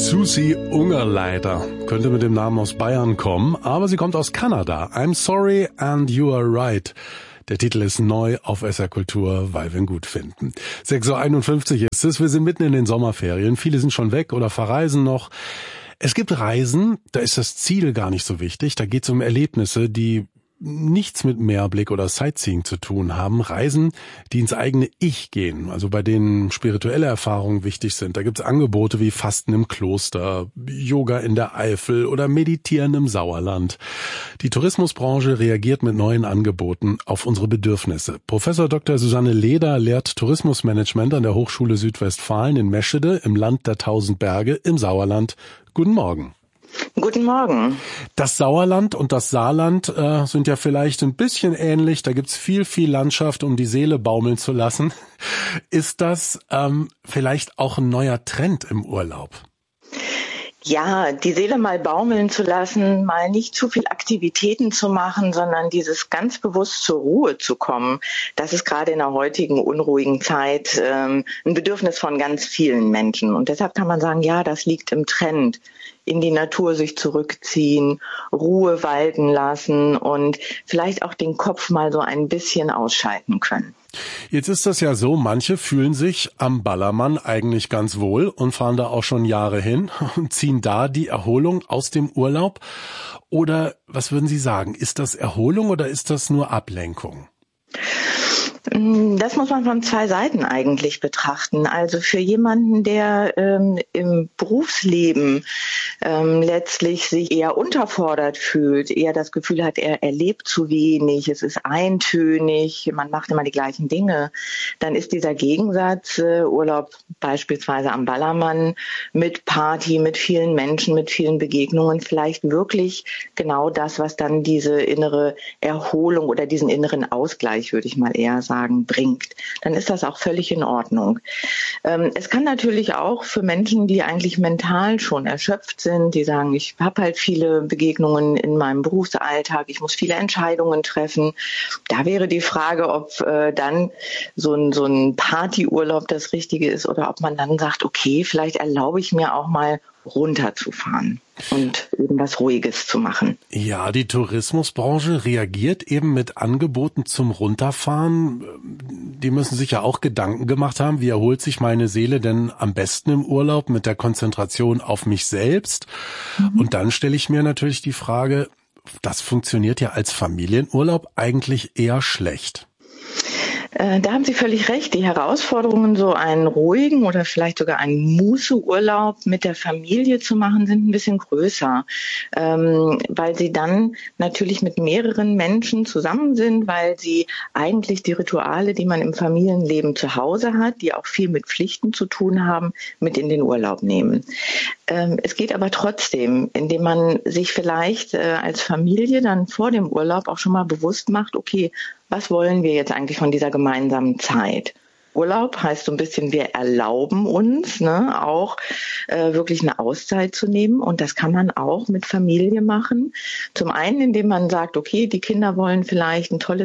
Susi Ungerleider könnte mit dem Namen aus Bayern kommen, aber sie kommt aus Kanada. I'm sorry and you are right. Der Titel ist neu auf SR Kultur, weil wir ihn gut finden. 6.51 Uhr ist es, wir sind mitten in den Sommerferien. Viele sind schon weg oder verreisen noch. Es gibt Reisen, da ist das Ziel gar nicht so wichtig. Da geht es um Erlebnisse, die nichts mit Meerblick oder Sightseeing zu tun haben. Reisen, die ins eigene Ich gehen, also bei denen spirituelle Erfahrungen wichtig sind. Da gibt's Angebote wie Fasten im Kloster, Yoga in der Eifel oder Meditieren im Sauerland. Die Tourismusbranche reagiert mit neuen Angeboten auf unsere Bedürfnisse. Professor Dr. Susanne Leder lehrt Tourismusmanagement an der Hochschule Südwestfalen in Meschede im Land der 1000 Berge im Sauerland. Guten Morgen. Guten Morgen. Das Sauerland und das Saarland sind ja vielleicht ein bisschen ähnlich. Da gibt's viel Landschaft, um die Seele baumeln zu lassen. Ist das vielleicht auch ein neuer Trend im Urlaub? Ja, die Seele mal baumeln zu lassen, mal nicht zu viel Aktivitäten zu machen, sondern dieses ganz bewusst zur Ruhe zu kommen, das ist gerade in der heutigen unruhigen Zeit ein Bedürfnis von ganz vielen Menschen. Und deshalb kann man sagen, ja, das liegt im Trend. In die Natur sich zurückziehen, Ruhe walten lassen und vielleicht auch den Kopf mal so ein bisschen ausschalten können. Jetzt ist das ja so, manche fühlen sich am Ballermann eigentlich ganz wohl und fahren da auch schon Jahre hin und ziehen da die Erholung aus dem Urlaub. Oder was würden Sie sagen, ist das Erholung oder ist das nur Ablenkung? Das muss man von zwei Seiten eigentlich betrachten. Also für jemanden, der im Berufsleben letztlich sich eher unterfordert fühlt, eher das Gefühl hat, er erlebt zu wenig, es ist eintönig, man macht immer die gleichen Dinge, dann ist dieser Gegensatz Urlaub beispielsweise am Ballermann mit Party, mit vielen Menschen, mit vielen Begegnungen vielleicht wirklich genau das, was dann diese innere Erholung oder diesen inneren Ausgleich, würde ich mal eher sagen, bringt, dann ist das auch völlig in Ordnung. Es kann natürlich auch für Menschen, die eigentlich mental schon erschöpft sind, die sagen, ich habe halt viele Begegnungen in meinem Berufsalltag, ich muss viele Entscheidungen treffen. Da wäre die Frage, ob dann so ein Partyurlaub das Richtige ist oder ob man dann sagt, okay, vielleicht erlaube ich mir auch mal runterzufahren und eben was Ruhiges zu machen. Ja, die Tourismusbranche reagiert eben mit Angeboten zum Runterfahren. Die müssen sich ja auch Gedanken gemacht haben, wie erholt sich meine Seele denn am besten im Urlaub mit der Konzentration auf mich selbst? Und dann stelle ich mir natürlich die Frage, das funktioniert ja als Familienurlaub eigentlich eher schlecht. Da haben Sie völlig recht. Die Herausforderungen, so einen ruhigen oder vielleicht sogar einen Mußeurlaub mit der Familie zu machen, sind ein bisschen größer, weil Sie dann natürlich mit mehreren Menschen zusammen sind, weil Sie eigentlich die Rituale, die man im Familienleben zu Hause hat, die auch viel mit Pflichten zu tun haben, mit in den Urlaub nehmen. Es geht aber trotzdem, indem man sich vielleicht als Familie dann vor dem Urlaub auch schon mal bewusst macht, okay, was wollen wir jetzt eigentlich von dieser gemeinsamen Zeit? Urlaub heißt so ein bisschen, wir erlauben uns auch wirklich eine Auszeit zu nehmen. Und das kann man auch mit Familie machen. Zum einen, indem man sagt, okay, die Kinder wollen vielleicht ein tolles